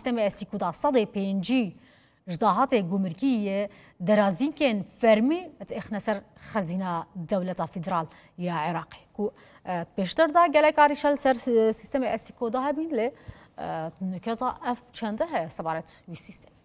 سیستم اسیکودا صد پنجی جداهات گمرکی درازین کن فرمی اخنا سر خزینه دولت فدرال یا عراقی کو بیشتر دا گله کاریشل سر سیستم اسیکودا هبین ل نکتا اف چنده ه سبارت وی سیستم